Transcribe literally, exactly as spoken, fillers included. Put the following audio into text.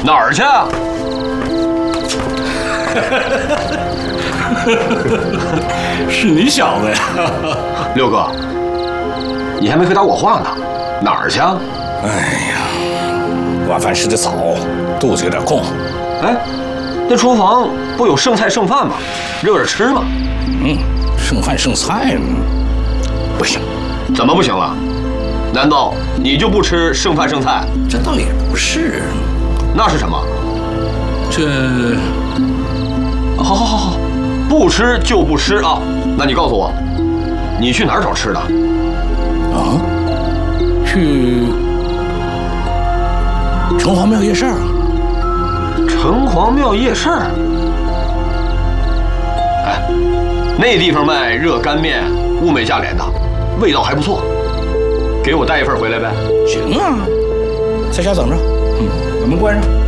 哪儿去啊？ 是你小子呀， 六哥，你还没回答我话呢，哪儿去啊？ 哎呀，晚饭吃的早，肚子有点空。 哎，那厨房不有剩菜剩饭吗？热着吃嘛。 嗯，剩饭剩菜不行。 怎么不行了？难道你就不吃剩饭剩菜？ 这倒也不是。 那是什么？ 这…… 好好好好，不吃就不吃啊！那你告诉我，你去哪儿找吃的？ 啊？去城隍庙夜市啊？ 城隍庙夜市？哎，那地方卖热干面，物美价廉的，味道还不错。给我带一份回来呗。 行啊，在家等着。嗯，把门关上。